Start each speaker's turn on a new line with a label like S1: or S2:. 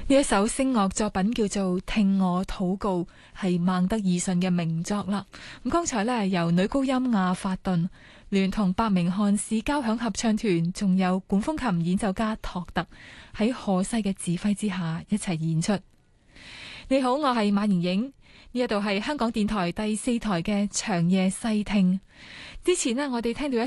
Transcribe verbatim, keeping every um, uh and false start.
S1: 呢一首聲樂作品叫做《聽我禱告》，係孟德爾遜嘅名作啦。咁剛才呢，由女高音亞法頓聯同伯明翰市交響合唱團，仲有管風琴演奏家托特喺何西嘅指揮之下一齊演出。你好，我係馬瑩瑩，呢一度係香港電台第四台嘅長夜細聽。之前呢，我哋聽到一